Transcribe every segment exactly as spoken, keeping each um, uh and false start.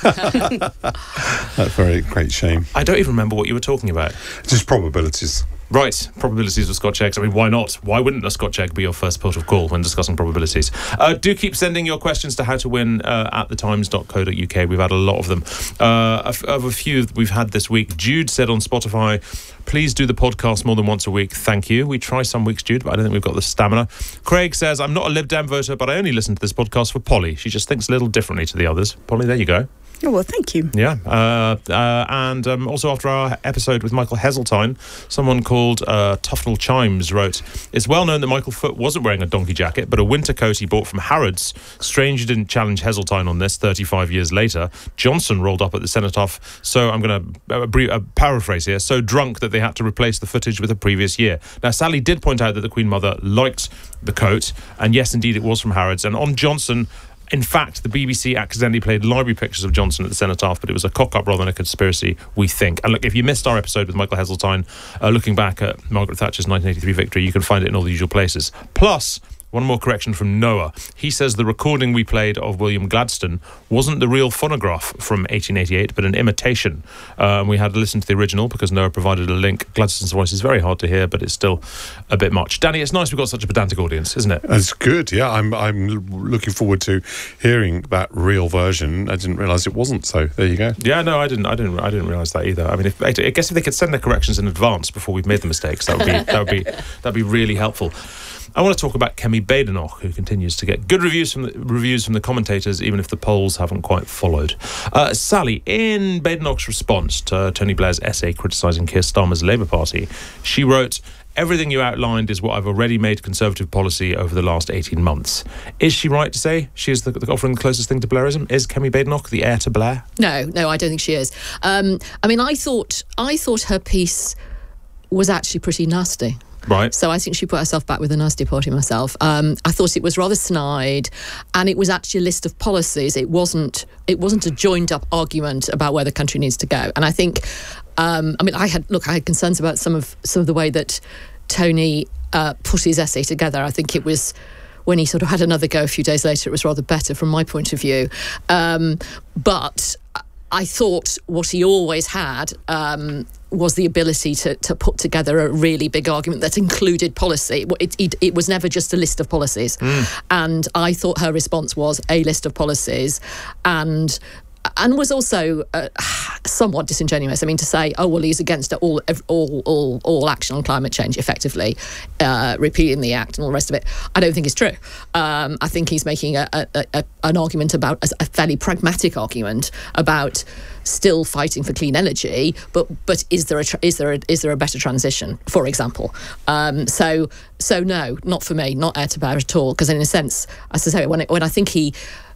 That's very great shame. I don't even remember what you were talking about. Just probabilities. Right, probabilities of Scotch eggs. I mean, why not? Why wouldn't a Scotch egg be your first port of call when discussing probabilities? Uh, do keep sending your questions to how to win uh, at the times dot co dot uk. We've had a lot of them. Uh, of, of a few we've had this week. Jude said on Spotify, please do the podcast more than once a week. Thank you. We try some weeks, Jude, but I don't think we've got the stamina. Craig says, I'm not a Lib Dem voter, but I only listen to this podcast for Polly. She just thinks a little differently to the others. Polly, there you go. Oh, well, thank you. Yeah. Uh, uh, and um, also after our episode with Michael Heseltine, someone called uh, Tufnell Chimes wrote, it's well known that Michael Foot wasn't wearing a donkey jacket, but a winter coat he bought from Harrods. Strange you didn't challenge Heseltine on this thirty-five years later. Johnson rolled up at the Cenotaph, so I'm going to uh, bre- uh, paraphrase here, so drunk that they had to replace the footage with a previous year. Now, Sally did point out that the Queen Mother liked the coat, and yes, indeed, it was from Harrods. And on Johnson... In fact, the B B C accidentally played library pictures of Johnson at the Cenotaph, but it was a cock-up rather than a conspiracy, we think. And look, if you missed our episode with Michael Heseltine, uh, looking back at Margaret Thatcher's nineteen eighty-three victory, you can find it in all the usual places. Plus, one more correction from Noah. He says the recording we played of William Gladstone wasn't the real phonograph from eighteen eighty-eight, but an imitation. Uh, and we had to listen to the original because Noah provided a link. Gladstone's voice is very hard to hear, but it's still a bit much. Danny, it's nice we've got such a pedantic audience, isn't it? It's good, yeah. I'm I'm looking forward to hearing that real version. I didn't realise it wasn't, so there you go. Yeah, no, I didn't. I didn't. I didn't realise that either. I mean, if, I guess if they could send their corrections in advance before we've made the mistakes, that would be that would be that'd be really helpful. I want to talk about Kemi Badenoch, who continues to get good reviews from the reviews from the commentators, even if the polls haven't quite followed. Uh, Sally, in Badenoch's response to Tony Blair's essay criticising Keir Starmer's Labour Party, she wrote, everything you outlined is what I've already made Conservative policy over the last eighteen months. Is she right to say she is the, the, offering the closest thing to Blairism? Is Kemi Badenoch the heir to Blair? No, no, I don't think she is. Um, I mean, I thought I thought her piece was actually pretty nasty. Right. So I think she put herself back with a nasty party myself. Um, I thought it was rather snide, and it was actually a list of policies. It wasn't. It wasn't a joined-up argument about where the country needs to go. And I think, um, I mean, I had look. I had concerns about some of some of the way that Tony uh, put his essay together. I think it was. When he sort of had another go a few days later, it was rather better from my point of view. Um, but I thought what he always had um, was the ability to, to put together a really big argument that included policy. It, it, it was never just a list of policies. Mm. And I thought her response was a list of policies and and was also uh, somewhat disingenuous. I mean, to say, oh, well, he's against all all all, all action on climate change, effectively, uh, repealing the act and all the rest of it, I don't think is true. Um, I think he's making a, a, a, an argument about, a fairly pragmatic argument about still fighting for clean energy, but but is there a tra- is there a, is there a better transition, for example? Um, so so no, not for me, not heir to Blair at all. Because in a sense, as I say, when it, when I think he.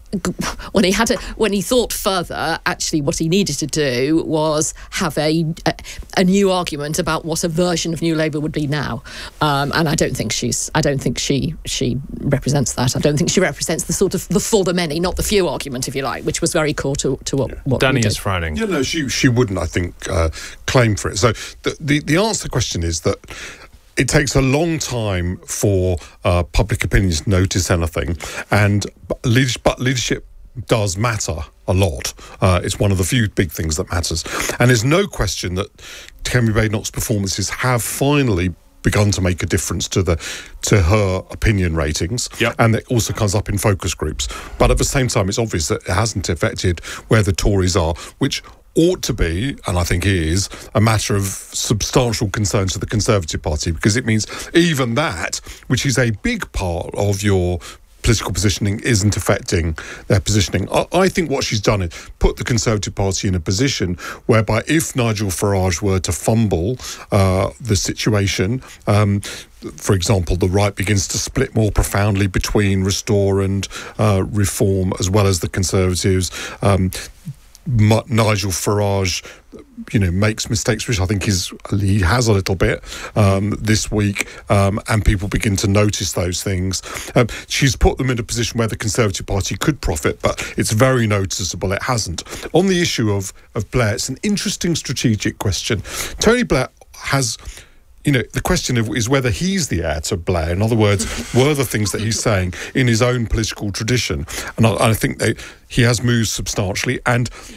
When he had a, when he thought further, actually what he needed to do was have a a, a new argument about what a version of New Labour would be now, um, and I don't think she's I don't think she she represents that. I don't think she represents the sort of the for the many, not the few argument, if you like, which was very core to to what, yeah. what Danny we did. is frowning. Yeah, no, she she wouldn't, I think, uh, claim for it. So the, the the answer to the question is that it takes a long time for uh, public opinion to notice anything, and leadership, but leadership does matter a lot. Uh, it's one of the few big things that matters. And there's no question that Kemi Badenoch's performances have finally begun to make a difference to the to her opinion ratings. Yep. And it also comes up in focus groups. But at the same time, it's obvious that it hasn't affected where the Tories are, which ought to be, and I think is, a matter of substantial concern to the Conservative Party, because it means even that, which is a big part of your political positioning, isn't affecting their positioning. I, I think what she's done is put the Conservative Party in a position whereby if Nigel Farage were to fumble uh, the situation, um, for example, the right begins to split more profoundly between Restore and uh, Reform, as well as the Conservatives. Um, Nigel Farage, you know, makes mistakes, which I think is he has a little bit um, this week, um, and people begin to notice those things. Um, she's put them in a position where the Conservative Party could profit, but it's very noticeable it hasn't. On the issue of, of Blair, it's an interesting strategic question. Tony Blair has... You know, the question of, is whether he's the heir to Blair. In other words, were the things that he's saying in his own political tradition? And I, I think that he has moved substantially. And